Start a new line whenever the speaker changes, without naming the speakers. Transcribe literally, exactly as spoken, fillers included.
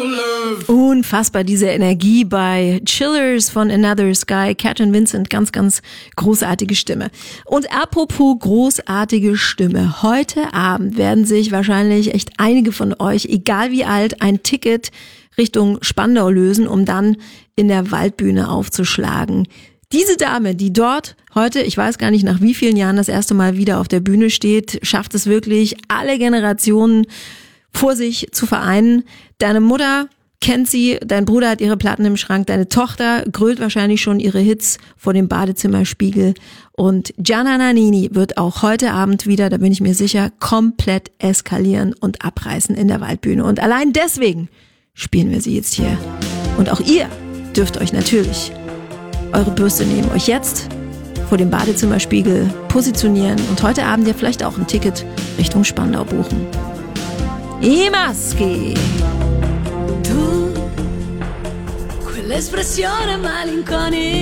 Unfassbar, diese Energie bei Chillers von Another Sky. Katrin Vincent, ganz, ganz großartige Stimme. Und apropos großartige Stimme. Heute Abend werden sich wahrscheinlich echt einige von euch, egal wie alt, ein Ticket Richtung Spandau lösen, um dann in der Waldbühne aufzuschlagen. Diese Dame, die dort heute, ich weiß gar nicht nach wie vielen Jahren das erste Mal wieder auf der Bühne steht, schafft es wirklich, alle Generationen vor sich zu vereinen. Deine Mutter kennt sie, dein Bruder hat ihre Platten im Schrank, deine Tochter grölt wahrscheinlich schon ihre Hits vor dem Badezimmerspiegel. Und Gianna Nannini wird auch heute Abend wieder, da bin ich mir sicher, komplett eskalieren und abreißen in der Waldbühne. Und allein deswegen spielen wir sie jetzt hier. Und auch ihr dürft euch natürlich eure Bürste nehmen, euch jetzt vor dem Badezimmerspiegel positionieren und heute Abend ja vielleicht auch ein Ticket Richtung Spandau buchen. I maschi.
Tu, quell'espressione malinconica